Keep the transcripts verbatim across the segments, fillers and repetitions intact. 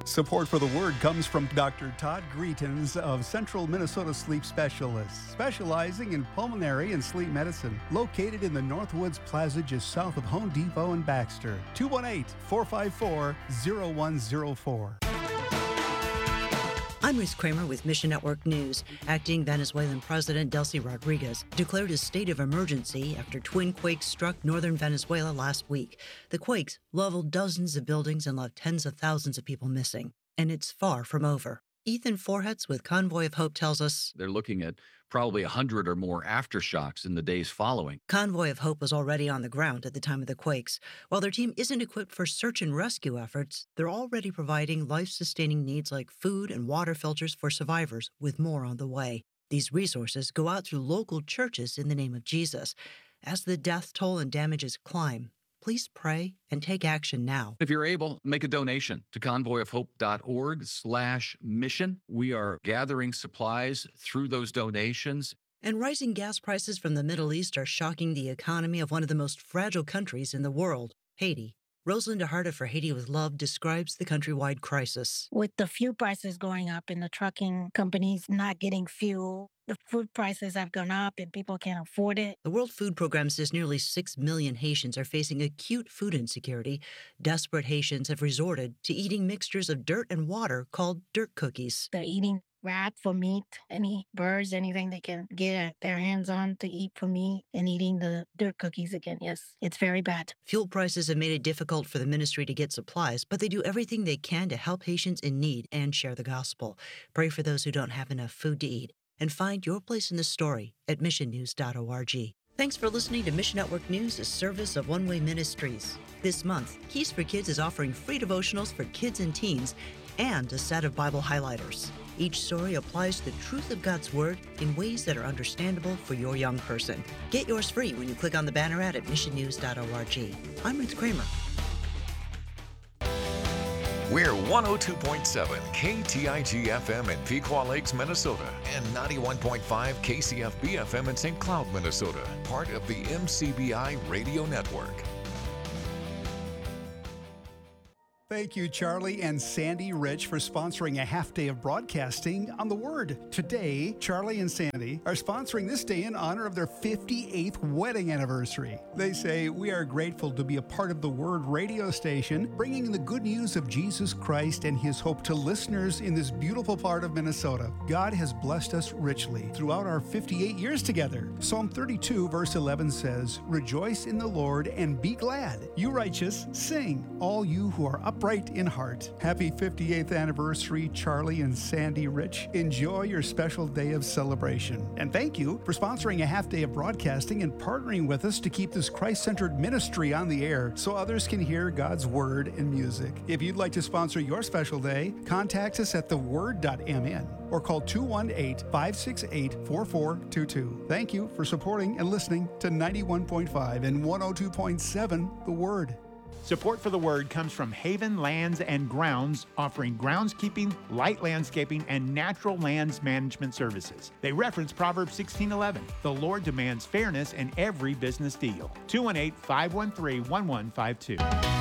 Support for the Word comes from Doctor Todd Greetens of Central Minnesota Sleep Specialists, specializing in pulmonary and sleep medicine. Located in the Northwoods Plaza just south of Home Depot and Baxter. two one eight, four five four, zero one zero four. I'm Ruth Kramer with Mission Network News. Acting Venezuelan President Delcy Rodriguez declared a state of emergency after twin quakes struck northern Venezuela last week. The quakes leveled dozens of buildings and left tens of thousands of people missing. And it's far from over. Ethan Forhetz with Convoy of Hope tells us they're looking at probably one hundred or more aftershocks in the days following. Convoy of Hope was already on the ground at the time of the quakes. While their team isn't equipped for search and rescue efforts, they're already providing life-sustaining needs like food and water filters for survivors, with more on the way. These resources go out through local churches in the name of Jesus. As the death toll and damages climb, please pray and take action now. If you're able, make a donation to convoyofhope.org slash mission. We are gathering supplies through those donations. And rising gas prices from the Middle East are shocking the economy of one of the most fragile countries in the world, Haiti. Rosalind DeHarta for Haiti with Love describes the countrywide crisis. With the fuel prices going up and the trucking companies not getting fuel, the food prices have gone up and people can't afford it. The World Food Program says nearly six million Haitians are facing acute food insecurity. Desperate Haitians have resorted to eating mixtures of dirt and water called dirt cookies. They're eating rat for meat, any birds, anything they can get their hands on to eat for meat, and eating the dirt cookies again. Yes, it's very bad. Fuel prices have made it difficult for the ministry to get supplies, but they do everything they can to help Haitians in need and share the gospel. Pray for those who don't have enough food to eat, and find your place in the story at mission news dot org. Thanks for listening to Mission Network News, a service of One Way Ministries. This month, Keys for Kids is offering free devotionals for kids and teens and a set of Bible highlighters. Each story applies the truth of God's Word in ways that are understandable for your young person. Get yours free when you click on the banner ad at mission news dot org. I'm Ruth Kramer. We're one oh two point seven K T I G F M in Pequot Lakes, Minnesota, and ninety-one point five K C F B F M in Saint Cloud, Minnesota, part of the M C B I Radio Network. Thank you, Charlie and Sandy Rich, for sponsoring a half day of broadcasting on The Word. Today, Charlie and Sandy are sponsoring this day in honor of their fifty-eighth wedding anniversary. They say, "We are grateful to be a part of The Word radio station, bringing the good news of Jesus Christ and His hope to listeners in this beautiful part of Minnesota. God has blessed us richly throughout our fifty-eight years together." Psalm thirty-two, verse eleven says, "Rejoice in the Lord and be glad. You righteous, sing, all you who are upright in heart." Happy fifty-eighth anniversary, Charlie and Sandy Rich. Enjoy your special day of celebration. And thank you for sponsoring a half day of broadcasting and partnering with us to keep this Christ-centered ministry on the air so others can hear God's word and music. If you'd like to sponsor your special day, contact us at the word dot m n or call two one eight, five six eight, four four two two. Thank you for supporting and listening to ninety-one point five and one oh two point seven The Word. Support for The Word comes from Haven Lands and Grounds, offering groundskeeping, light landscaping, and natural lands management services. They reference Proverbs sixteen eleven. The Lord demands fairness in every business deal. two one eight, five one three, one one five two.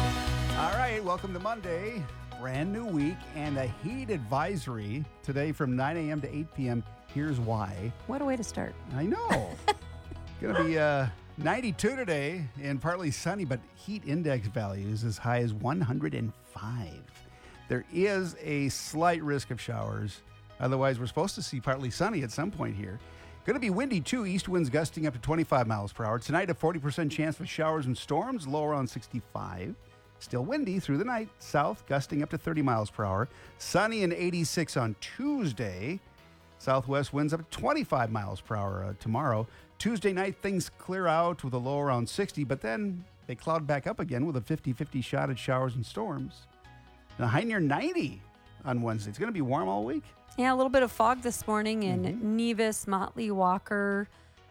All right, welcome to Monday. Brand new week and a heat advisory today from nine a.m. to eight p.m. Here's why. What a way to start. I know. Going to be uh, ninety-two today and partly sunny, but heat index values as high as one hundred five. There is a slight risk of showers. Otherwise, we're supposed to see partly sunny at some point here. Going to be windy, too. East winds gusting up to twenty-five miles per hour. Tonight, a forty percent chance for showers and storms, low around sixty-five. Still windy through the night. South gusting up to thirty miles per hour. Sunny and eighty-six on Tuesday. Southwest winds up to twenty-five miles per hour uh, tomorrow. Tuesday night, things clear out with a low around sixty, but then they cloud back up again with a fifty-fifty shot at showers and storms. And a high near ninety on Wednesday. It's going to be warm all week. Yeah, a little bit of fog this morning in Mm-hmm. Nevis, Motley, Walker,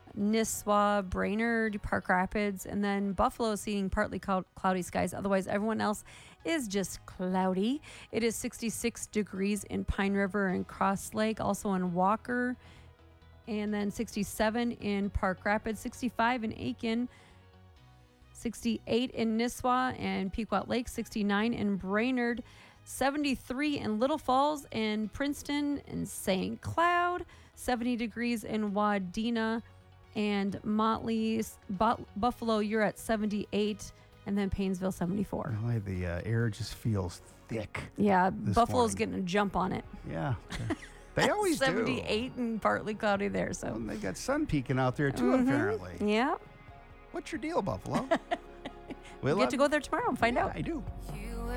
Nisswa, Brainerd, Park Rapids, and then Buffalo seeing partly cloud- cloudy skies. Otherwise, everyone else is just cloudy. It is sixty-six degrees in Pine River and Cross Lake, also in Walker, and then sixty-seven in Park Rapids, sixty-five in Aiken, sixty-eight in Nisswa and Pequot Lake, sixty-nine in Brainerd, seventy-three in Little Falls and Princeton and Saint Cloud, seventy degrees in Wadena and Motley. Bu- Buffalo, you're at seventy-eight, and then Painesville, seventy-four. Boy, the uh, air just feels thick. Yeah, this Buffalo's morning. getting a jump on it. Yeah. They always seventy-eight do. and partly cloudy there, so. And they got sun peeking out there, too, Mhm. apparently. Yeah. What's your deal, Buffalo? We We'll get have- to go there tomorrow and find Yeah, out. I do.